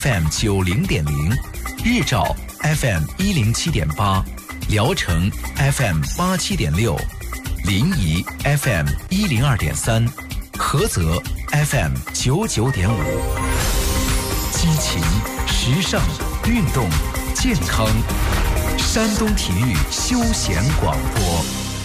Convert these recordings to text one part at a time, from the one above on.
FM 90.0，日照 FM 107.8，聊城 FM 87.6，临沂 FM 102.3，菏泽 FM 99.5。激情、时尚、运动、健康，山东体育休闲广播。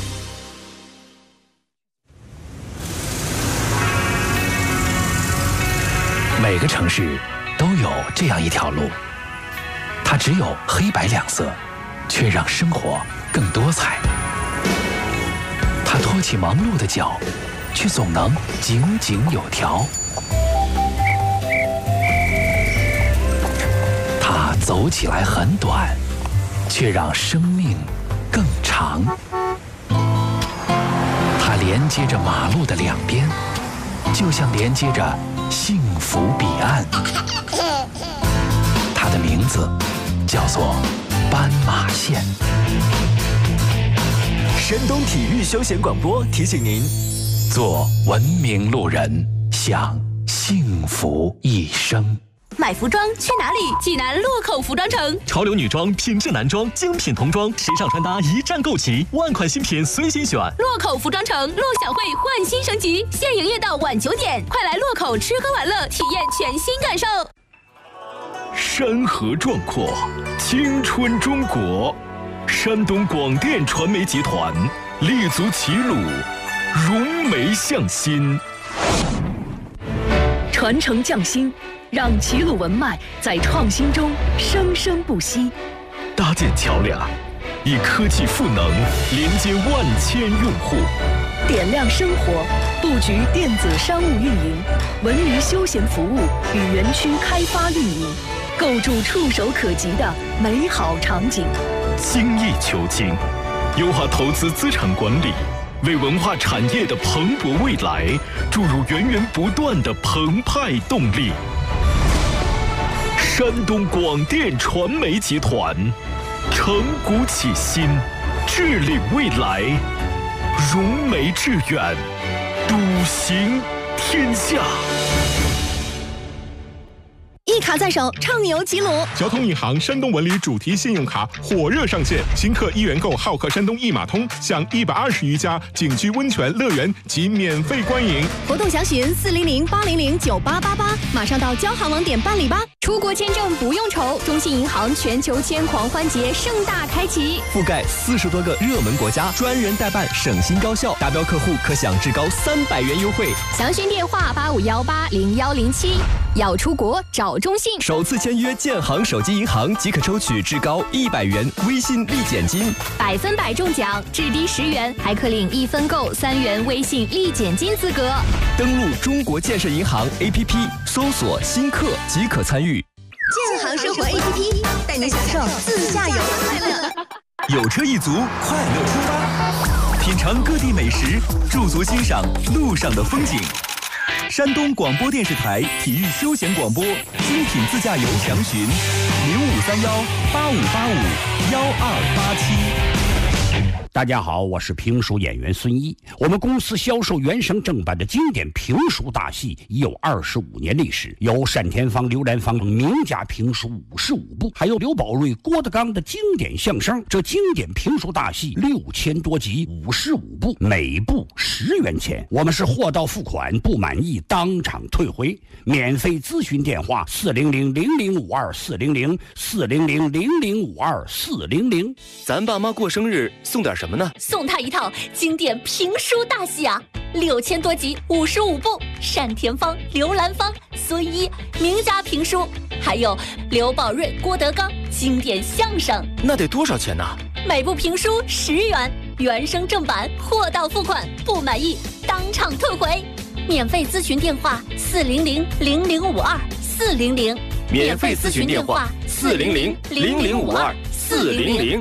每个城市都有这样一条路，它只有黑白两色，却让生活更多彩。它拖起忙碌的脚，却总能井井有条。它走起来很短，却让生命更长。它连接着马路的两边，就像连接着幸福彼岸。它的名字叫做斑马线。 山东体育休闲广播提醒您： 做文明路人，享幸福一生。 买服装去哪里？济南洛口服装城， 潮流女装、品质男装、精品童装、时尚穿搭一站购齐，万款新品随心选。 洛口服装城陆小慧焕新升级，现营业到晚9点，快来洛口吃喝玩乐，体验全新感受。 山河壮阔，青春中国。山东广电传媒集团立足齐鲁，融媒向心， 传承匠心，让齐鲁文脉在创新中生生不息。 搭建桥梁，以科技赋能连接万千用户， 点亮生活，布局电子商务运营、文娱休闲服务与园区开发运营，构筑触手可及的美好场景。 精益求精，优化投资资产管理，为文化产业的蓬勃未来注入源源不断的澎湃动力。山东广电传媒集团，承古启新，致力未来，融媒致远，笃行天下。 一卡在手，畅游齐鲁。 交通银行山东文旅主题信用卡火热上线，新客1元购好客山东一码通，享120余家景区温泉乐园及免费观影。 活动详询400-800-9888，马上到交行网点办理吧。出国签证不用愁，中信银行全球签狂欢节盛大开启， 覆盖40多个热门国家，专人代办，省心高效，达标客户可享至高300元优惠。 详询电话85180107。要出国找中信， 首次签约建行手机银行即可抽取至高100元微信立减金 ，100%中奖，至低10元，还可领1分购3元微信立减金资格。 登录中国建设银行 APP， 搜索新客即可参与。 建行生活 APP 带你享受自驾游的快乐。 有车一族，快乐出发，品尝各地美食，驻足欣赏路上的风景。山东广播电视台体育休闲广播，精品自驾游详询053185851287。 大家好，我是评书演员孙一。我们公司销售原声正版的经典评书大戏已有25年历史，有单田芳、刘兰芳名家评书55部，还有刘宝瑞、郭德纲的经典相声。这经典评书大戏6000多集，55部，每部10元钱。我们是货到付款，不满意当场退回。免费咨询电话400-0052-400，400-0052-400。 咱爸妈过生日送点什么呢？ 送他一套经典评书大戏啊，6000多集，55部，单田芳、刘兰芳、孙一名家评书，还有刘宝瑞、郭德纲经典相声。 那得多少钱呢？ 每部评书10元，原声正版，货到付款，不满意当场退回。免费咨询电话400-0052-400， 免费咨询电话400-0052-400。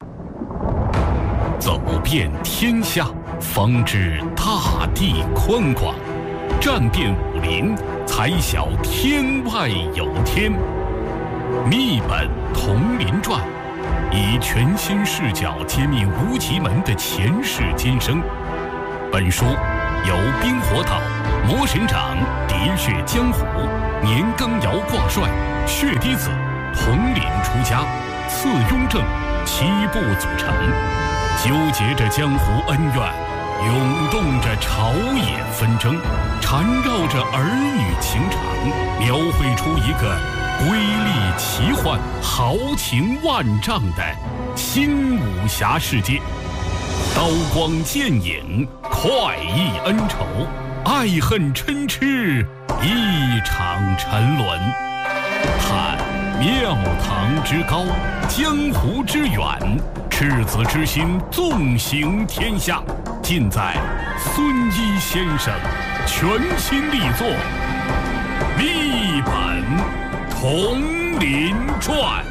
走遍天下，方知大地宽广；战遍武林，才晓天外有天。密本同林传，以全新视角揭秘无极门的前世今生。本书由冰火岛、魔神掌、喋血江湖、 年羹尧挂帅，血滴子统领出家，赐雍正7部组成，纠结着江湖恩怨，涌动着朝野纷争，缠绕着儿女情长，描绘出一个瑰丽奇幻、豪情万丈的新武侠世界。刀光剑影，快意恩仇，爱恨嗔痴，一场沉沦。探庙堂之高，江湖之远，赤子之心纵行天下，尽在孙一先生全新力作《一本铜林传》。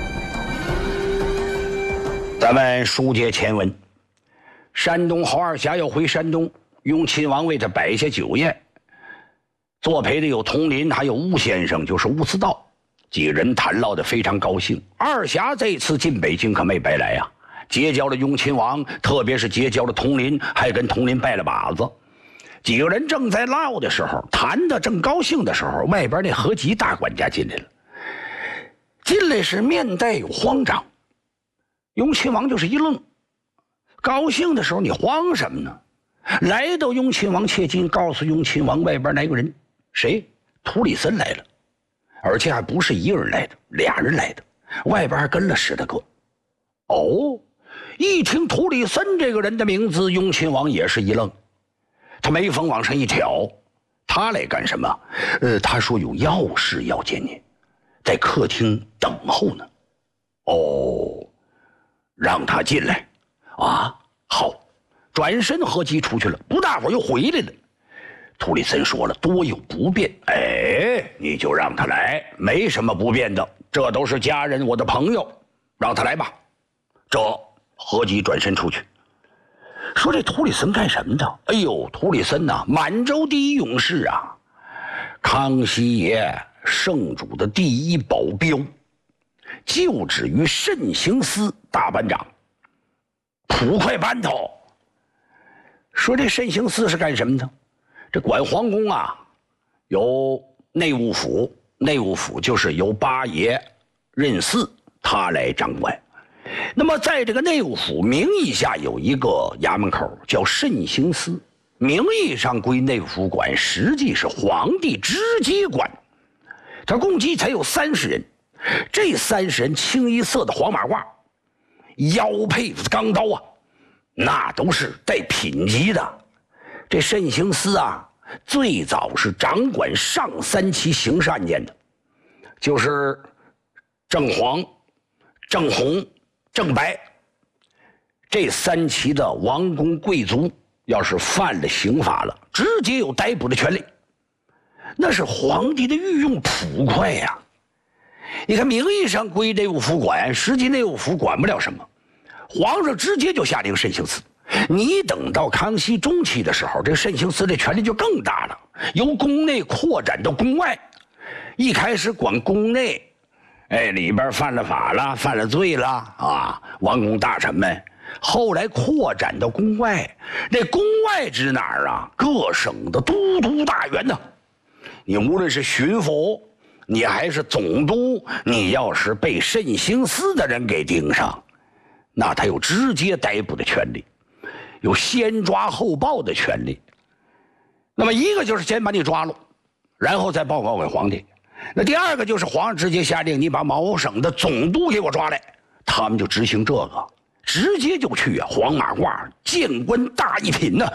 咱们书接前文，山东侯二侠要回山东，雍亲王为他摆下酒宴，作陪的有佟林，还有巫先生，就是巫思道，几个人谈唠得非常高兴。二侠这次进北京可没白来呀，结交了雍亲王，特别是结交了佟林，还跟佟林拜了把子。几个人正在唠的时候，谈得正高兴的时候，外边那何吉大管家进来了。进来时面带有慌张，雍亲王就是一愣，高兴的时候你慌什么呢？来到雍亲王切近，告诉雍亲王外边来个人，谁？图里森来了，而且还不是一个人来的，俩人来的，外边还跟了10多个。哦，一听图里森这个人的名字，雍亲王也是一愣，他眉峰往上一挑，他来干什么？他说有要事要见您，在客厅等候呢。哦，让他进来。啊，好。转身何吉出去了，不大会儿又回来了。图里森说了，多有不便，你就让他来，没什么不便的，这都是家人，我的朋友，让他来吧。这何吉转身出去，说这图里森干什么的？哎呦，图里森呐，满洲第一勇士啊，康熙爷圣主的第一保镖，就职于慎刑司大班长，捕快班头。说这慎刑司是干什么的？这管皇宫啊，有内务府，内务府就是由八爷任四他来掌管。那么在这个内务府名义下有一个衙门口叫慎刑司，名义上归内务府管，实际是皇帝直接管。他共计才有30人，这30人清一色的黄马褂，腰佩子钢刀啊，那都是带品级的。这慎刑司啊，最早是掌管上3旗刑事案件的，就是正黄、正红、正白这3旗的王公贵族，要是犯了刑法了，直接有逮捕的权利。那是皇帝的御用捕快呀。你看名义上归内务府管，实际内务府管不了什么，皇上直接就下令慎刑司。你等到康熙中期的时候，这慎刑司这权力就更大了，由宫内扩展到宫外。一开始管宫内，里边犯了法了，犯了罪了啊，王公大臣们。后来扩展到宫外，这宫外指哪儿啊？各省的都督大员呢。你无论是巡抚，你还是总督，你要是被慎刑司的人给盯上，那他有直接逮捕的权利，有先抓后报的权利。那么一个就是先把你抓了，然后再报告给皇帝。那第二个就是皇上直接下令，你把某省的总督给我抓来，他们就执行这个，直接就去啊，黄马褂，见官大一品呢。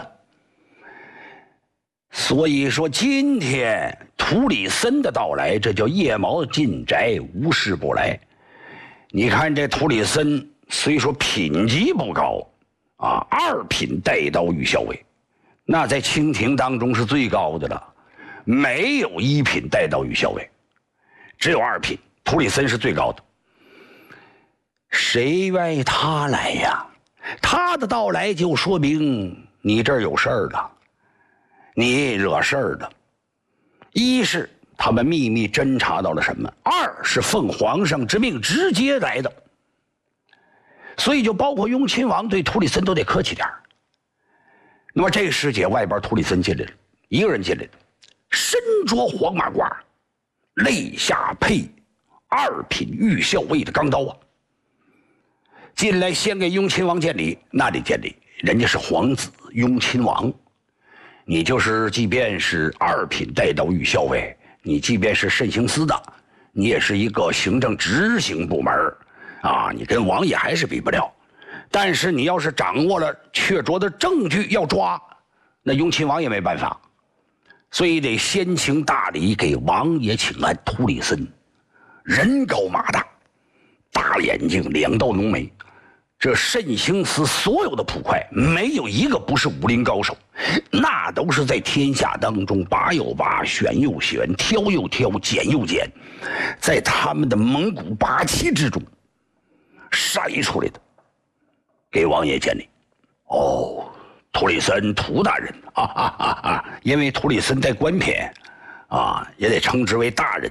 所以说今天图里森的到来，这叫夜茅进宅，无事不来。你看这图里森虽说品级不高啊，2品带刀御校尉，那在清廷当中是最高的了，没有1品带刀御校尉，只有2品，图里森是最高的。谁愿意他来呀？他的到来就说明你这儿有事儿了，你惹事儿了。一是他们秘密侦查到了什么，二是奉皇上之命直接来的。所以就包括雍亲王对图里森都得客气点儿。那么这时节外边图里森进来了，一个人进来的，身着黄马褂， 肋下配2品御校尉的钢刀啊。进来先给雍亲王见礼，那得见礼，人家是皇子雍亲王，你就是即便是2品带刀御校尉，你即便是慎刑司的，你也是一个行政执行部门啊，你跟王爷还是比不了。但是你要是掌握了确凿的证据要抓，那雍亲王也没办法，所以得先行大礼给王爷请安。秃里森人高马大，大眼睛，2道浓眉，这慎刑司所有的捕快没有一个不是武林高手，那都是在天下当中拔又拔，选又选，挑又挑，拣又拣，在他们的蒙古八旗之中筛出来的，给王爷见礼。哦，秃里森涂大人因为秃里森在官偏啊，也得称之为大人。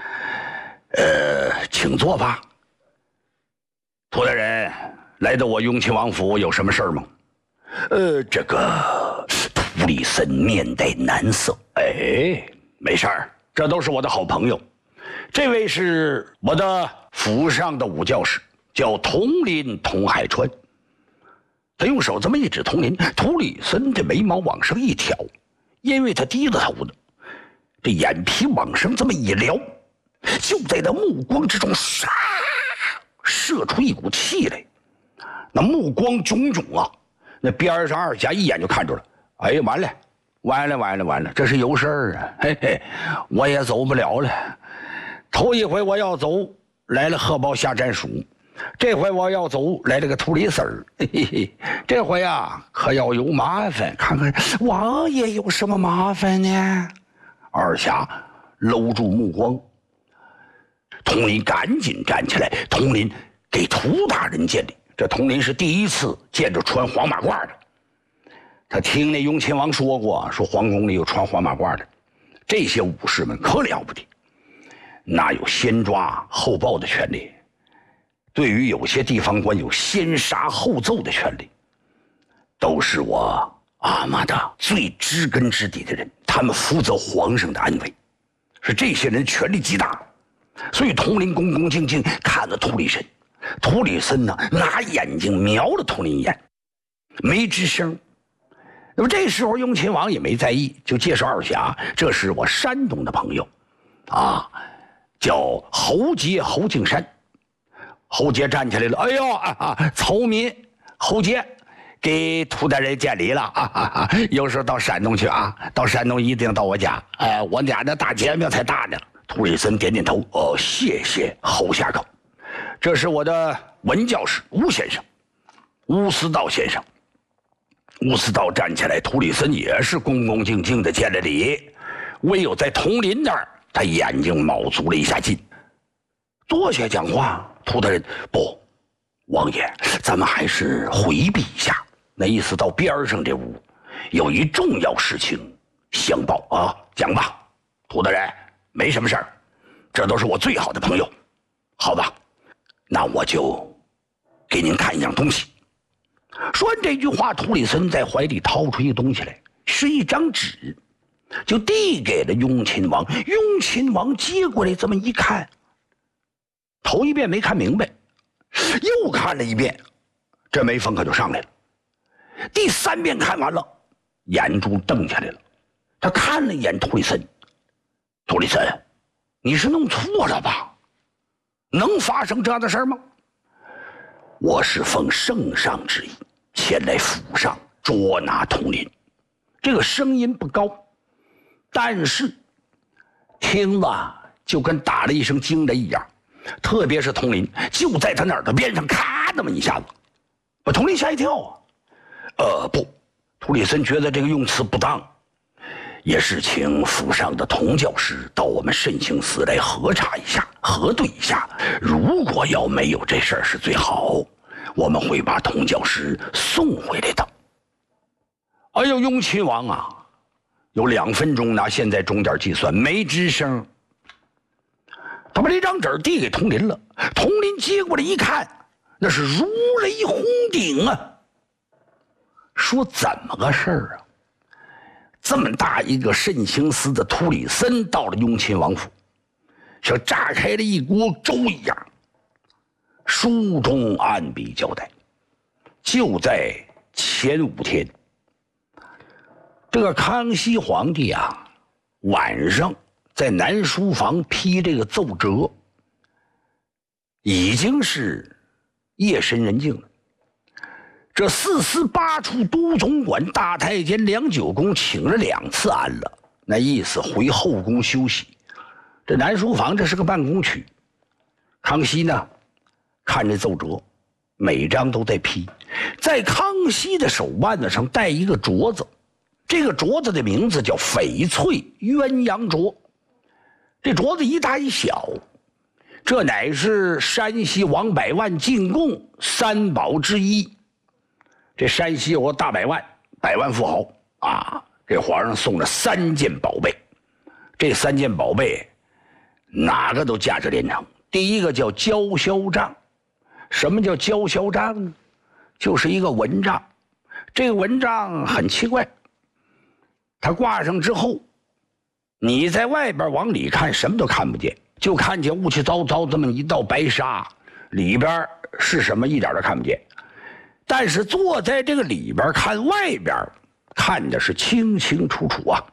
请坐吧。涂大人来到我雍亲王府有什么事儿吗？这个秃里森面带难色。没事儿，这都是我的好朋友。这位是我的府上的武教师，叫佟林佟海川。他用手这么一指佟林，秃里森的眉毛往上一挑，因为他低着头呢，这眼皮往上这么一撩，就在他目光之中射出一股气来。那目光炯炯啊，那边上二侠一眼就看出了，哎呀，完了，这是有事儿啊！嘿嘿，我也走不了了。头一回我要走，来了贺报下战书；这回我要走，来了个秃里森儿。嘿嘿嘿，这回啊，可要有麻烦。看看王爷有什么麻烦呢？二侠搂住目光，佟林赶紧站起来，佟林给涂大人见礼。这佟林是第一次见着穿黄马褂的，他听那雍亲王说过，说皇宫里有穿黄马褂的，这些武士们可了不得，那有先抓后报的权利，对于有些地方官有先杀后奏的权利，都是我阿玛的最知根知底的人，他们负责皇上的安危，是这些人权力极大，所以佟林恭恭敬敬看着秃里森。秃里森呢，拿眼睛瞄了佟林一眼，没吱声。那么这时候雍亲王也没在意，就介绍二侠，这是我山东的朋友啊，叫侯杰，侯敬山。侯杰站起来了，哎呦曹民侯杰给涂大人见礼了有时候到山东去啊，到山东一定到我家，我家的大姐庙才大呢。秃里森点点头，谢谢侯侠客。这是我的文教师吴先生，吴思道先生。吴思道站起来，秃里森也是恭恭敬敬的见了礼，唯有在佟林那儿，他眼睛冒足了一下劲。多些讲话，涂大人不，王爷，咱们还是回避一下。那意思到边上这屋，有一重要事情相报啊，讲吧。涂大人，没什么事儿，这都是我最好的朋友，好吧？那我就给您看一样东西。说完这句话，秃里森在怀里掏出一个东西来，是一张纸，就递给了雍亲王。雍亲王接过来，这么一看，头一遍没看明白，又看了一遍，这眉峰可就上来了。第3遍看完了，眼珠瞪下来了。他看了一眼秃里森，秃里森，你是弄错了吧？能发生这样的事吗？我是奉圣上之意前来府上捉拿佟林，这个声音不高，但是听了就跟打了一声惊雷一样，特别是佟林就在他耳朵边上咔那么一下子，把佟林吓一跳啊。不，秃里森觉得这个用词不当，也是请府上的佟教师到我们慎刑司来核查一下，核对一下。如果要没有这事儿是最好，我们会把佟教师送回来的。哎呦，雍亲王啊，有2分钟拿现在钟点计算，没吱声。他把这张纸递给佟林了，佟林接过来一看，那是如雷轰顶啊！说怎么个事儿啊？这么大一个慎刑司的秃里森到了雍亲王府， 像炸开了一锅粥一样。书中暗笔交代，就在前5天，这个康熙皇帝啊，晚上在南书房批这个奏折，已经是夜深人静了。这4司8处都总管大太监梁九公请了2次安了，那意思回后宫休息。这南书房这是个办公区，康熙呢看这奏折，每张都在批，在康熙的手腕子上戴一个镯子，这个镯子的名字叫翡翠鸳鸯镯。这镯子一大一小，这乃是山西王百万进贡3宝之一。这山西有个大百万富豪啊，给皇上送了3件宝贝。这3件宝贝哪个都价值连城。第一个叫交销帐。什么叫交销帐呢？就是一个蚊帐。这个蚊帐很奇怪，它挂上之后，你在外边往里看什么都看不见，就看见雾气糟糟这么一道白纱，里边是什么一点都看不见。但是坐在这个里边看外边，看的是清清楚楚啊。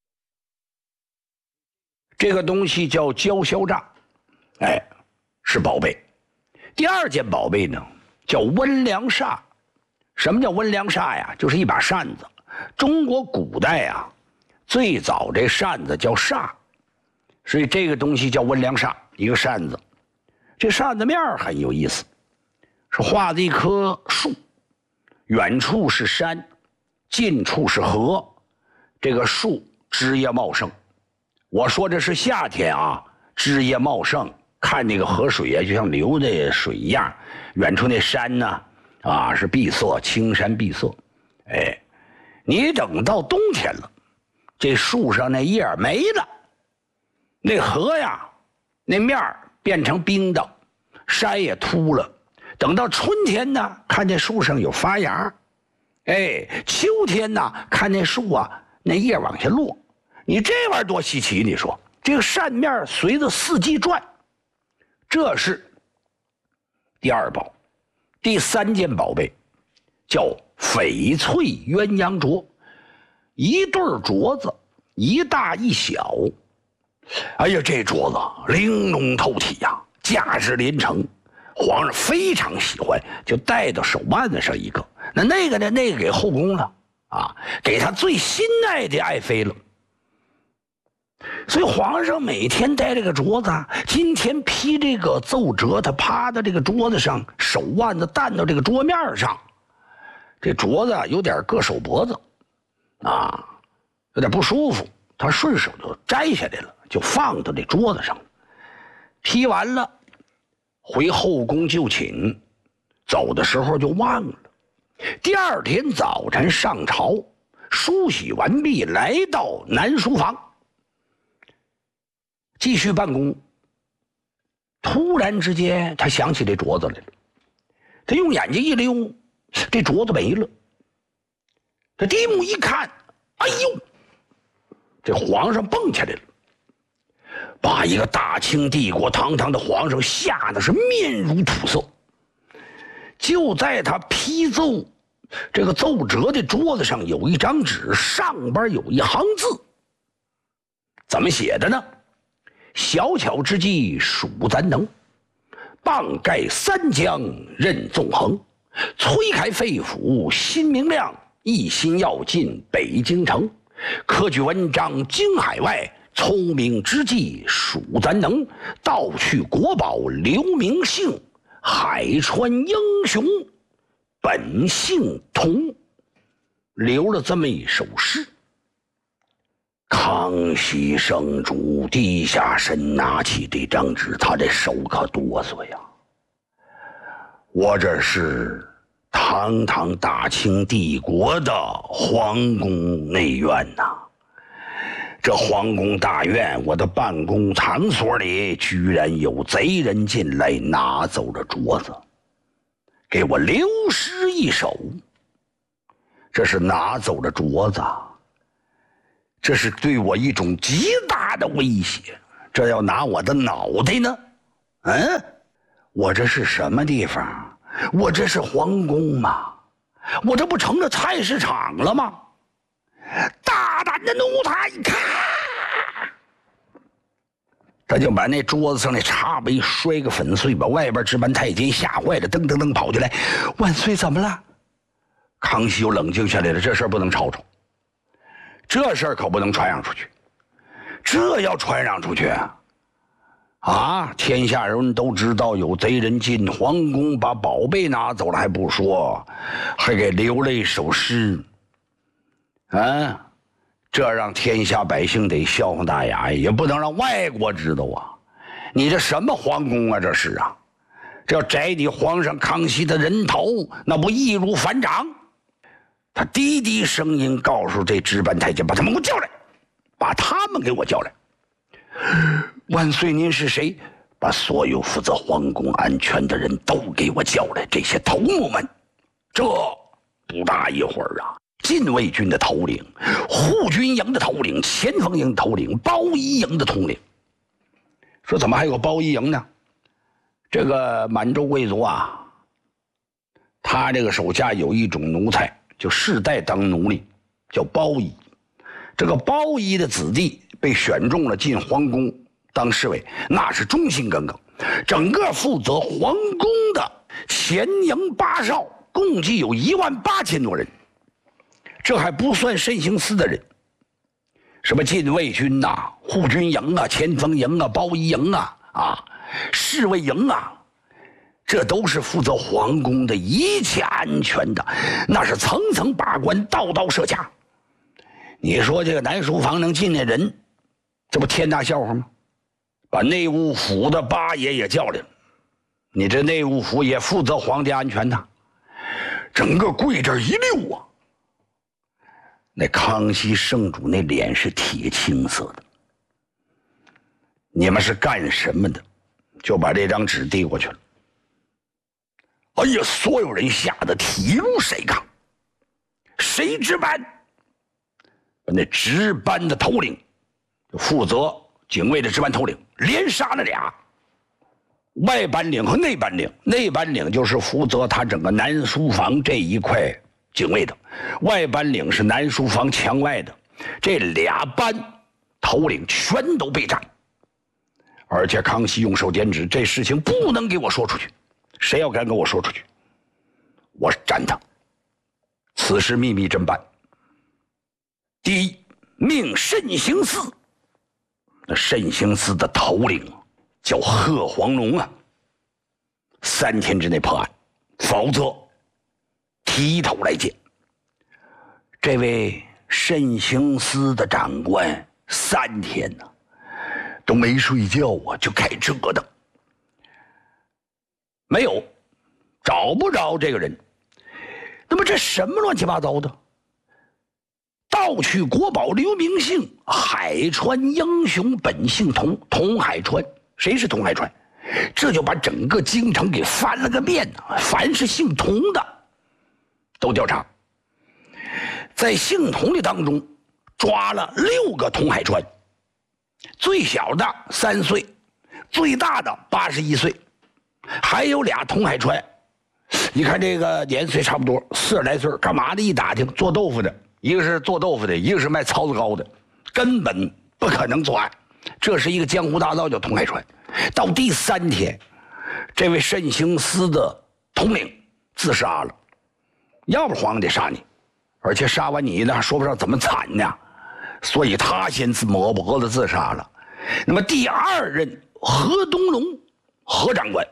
这个东西叫交销帐，是宝贝。第2件宝贝呢，叫温凉煞。什么叫温凉煞呀？就是一把扇子。中国古代啊，最早这扇子叫煞，所以这个东西叫温凉煞，一个扇子。这扇子面很有意思，是画的一棵树，远处是山，近处是河，这个树枝叶茂盛。我说这是夏天啊，枝叶茂盛，看那个河水啊，就像流的水一样。远处那山呢，是碧色，青山碧色。你等到冬天了，这树上那叶没了，那河呀，那面变成冰的，山也秃了。等到春天呢，看见树上有发芽，秋天呢，看见树啊，那叶往下落。你这玩意儿多稀奇！你说这个扇面随着四季转，这是第2宝。第3件宝贝叫翡翠鸳鸯镯，一对镯子，一大一小。哎呀，这镯子玲珑透体呀，价值连城。皇上非常喜欢，就戴到手腕子上一个。那个呢？那个给后宫了啊，给他最心爱的爱妃了。所以皇上每天戴这个镯子，今天批这个奏折，他趴在这个桌子上，手腕子担到这个桌面上，这镯子有点硌手脖子啊，有点不舒服，他顺手就摘下来了，就放到这桌子上。批完了，回后宫就寝，走的时候就忘了。第2天早晨上朝，梳洗完毕，来到南书房，继续办公。突然之间，他想起这镯子来了，他用眼睛一溜，这镯子没了。这低目一看，哎呦，这皇上蹦起来了，把一个大清帝国堂堂的皇上吓得是面如土色。就在他批奏这个奏折的桌子上有一张纸，上边有一行字，怎么写的呢？小巧之计属咱能，棒盖3江任纵横，催开肺腑心明亮，一心要进北京城。科举文章经海外，聪明之计属咱能，盗去国宝留名姓，海川英雄本姓童。留了这么一首诗。康熙圣主低下身，拿起这张纸，他这手可哆嗦呀。我这是堂堂大清帝国的皇宫内院呐，这皇宫大院，我的办公场所里居然有贼人进来，拿走了镯子，给我留诗一首。这是拿走了镯子，这是对我一种极大的威胁。 这要拿我的脑袋呢？我这是什么地方？我这是皇宫吗？我这不成了菜市场了吗？大胆的奴才，咔！他就把那桌子上的茶杯摔个粉碎，把外边值班太监吓坏了，噔噔噔跑进来。万岁，怎么了？康熙又冷静下来了，这事儿不能吵吵，这事儿可不能传扬出去，这要传扬出去天下人都知道有贼人进皇宫，把宝贝拿走了还不说，还给留了一首诗，这让天下百姓得笑话大牙，也不能让外国知道啊！你这什么皇宫啊？这是啊！这要摘你皇上康熙的人头，那不易如反掌？他低低声音告诉这值班太监：“把他们给我叫来，把他们给我叫来。”万岁，您是谁？把所有负责皇宫安全的人都给我叫来，这些头目们。这不大一会儿禁卫军的头领、护军营的头领、前锋营头领、包衣营的统领，说怎么还有包衣营呢？这个满洲贵族他这个手下有一种奴才，就世代当奴隶，叫包衣。这个包衣的子弟被选中了进皇宫当侍卫，那是忠心耿耿。整个负责皇宫的前营八哨，共计有18000多人。这还不算慎刑司的人，什么禁卫军护军营前锋营包衣营侍卫营这都是负责皇宫的一切安全的，那是层层把关，道道设卡。你说这个南书房能进那人，这不天大笑话吗？把内务府的八爷也叫来了，你这内务府也负责皇家安全的，整个跪这一溜那康熙圣主那脸是铁青色的。你们是干什么的？就把这张纸递过去了。哎呀，所有人吓得体如筛糠。谁值班？把那值班的头领，就负责警卫的值班头领，连杀了俩。外班领和内班领，内班领就是负责他整个南书房这一块警卫的，外班领是南书房墙外的，这俩班头领全都被斩。而且康熙用手点指，这事情不能给我说出去，谁要敢给我说出去，我斩他。此事秘密侦办。第一，命慎刑司，那慎刑司的头领叫贺黄龙3天之内破案，否则提头来见。这位慎刑司的长官3天都没睡觉就开折腾，没有找不着这个人。那么这什么乱七八糟的？盗取国宝刘明姓，海川英雄本姓童，童海川。谁是童海川？这就把整个京城给翻了个遍凡是姓童的都调查。在姓童的当中抓了6个童海川，最小的3岁，最大的81岁，还有俩童海川。你看这个年岁差不多40来岁，干嘛的？一打听做豆腐的，一个是做豆腐的，一个是卖槽子糕的，根本不可能作案。这是一个江湖大盗叫童海川。到第3天，这位慎刑司的统领自杀了，要不皇上得杀你，而且杀完你呢说不上怎么惨呢，所以他先抹脖子自杀了。那么第2任何东龙何长官，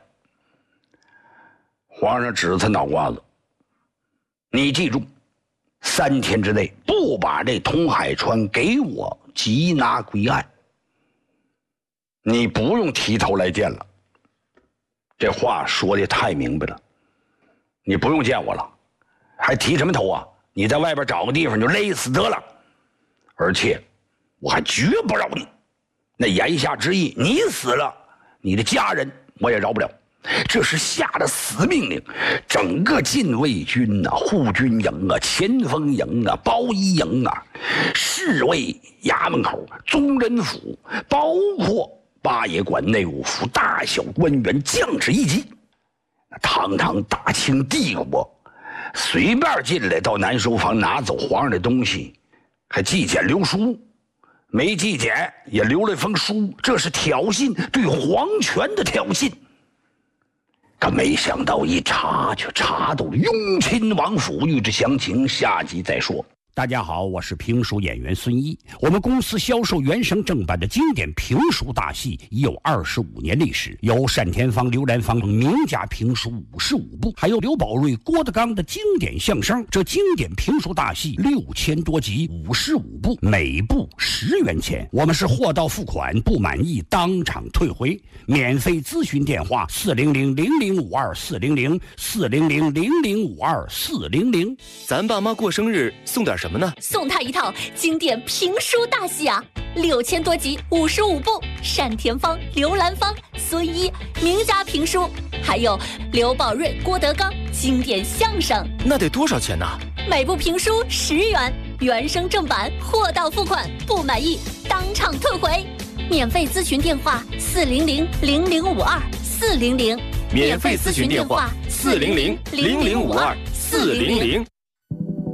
皇上指他脑瓜子，你记住，3天之内不把这童海川给我缉拿归案，你不用提头来见了。这话说的太明白了，你不用见我了，还提什么头啊？你在外边找个地方就勒死得了，而且我还绝不饶你。那言下之意，你死了，你的家人我也饶不了。这是下了死命令，整个禁卫军护军营前锋营包衣营侍卫衙门口、宗人府，包括八爷馆内务府大小官员降至一级。堂堂大清帝国，随便进来到南书房拿走皇上的东西，还纪检留书，没纪检也留了一封书，这是挑衅，对皇权的挑衅。可没想到一查，却查到了雍亲王府。欲知详情，下集再说。 大家好，我是评书演员孙一。我们公司销售原声正版的经典评书大戏已有25年历史，有单田芳、刘兰芳名家评书55部，还有刘宝瑞、郭德纲的经典相声。这经典评书大戏6000多集，55部，每部10元钱。我们是货到付款，不满意当场退回。免费咨询电话400-0052-400，400-0052-400。 咱爸妈过生日送点什么呢？ 送他一套经典评书大戏啊，6000多集，55部，单田芳、刘兰芳、孙一名家评书，还有刘宝瑞、郭德纲经典相声。 那得多少钱呢？ 每部评书10元，原声正版，货到付款，不满意当场退回。免费咨询电话400-0052-400， 免费咨询电话400-0052-400。